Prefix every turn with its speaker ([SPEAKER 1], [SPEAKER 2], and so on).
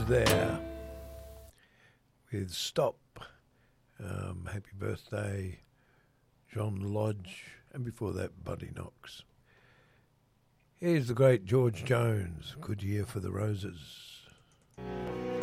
[SPEAKER 1] there with Stop. Happy birthday, John Lodge, and before that, Buddy Knox. Here's the great George Jones, Good Year for the Roses.